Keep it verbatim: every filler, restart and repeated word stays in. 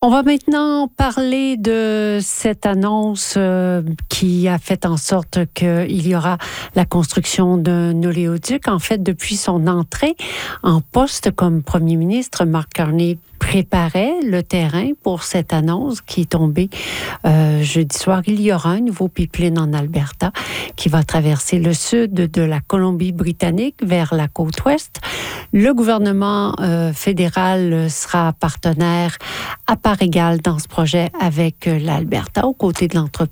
On va maintenant parler de cette annonce euh, qui a fait en sorte qu'il y aura la construction d'un oléoduc. En fait, depuis son entrée en poste comme premier ministre, Mark Carney préparait le terrain pour cette annonce qui est tombée euh, jeudi soir. Il y aura un nouveau pipeline en Alberta qui va traverser le sud de la Colombie-Britannique vers la côte ouest. Le gouvernement euh, fédéral sera partenaire à part égale dans ce projet avec l'Alberta, aux côtés de l'entreprise